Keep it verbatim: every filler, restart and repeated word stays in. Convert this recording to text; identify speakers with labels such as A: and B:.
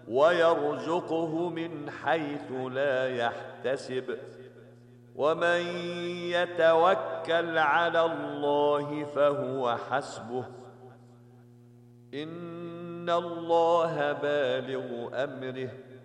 A: ويرزقه من حيث لا يحتسب ومن يتوكل على الله فهو حسبه إن الله بالغ أمره